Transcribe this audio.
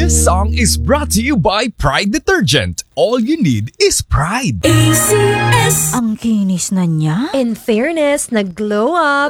This song is brought to you by Pride Detergent. All you need is pride. ACS. Ang kinis na niya. In fairness, nag-glow up.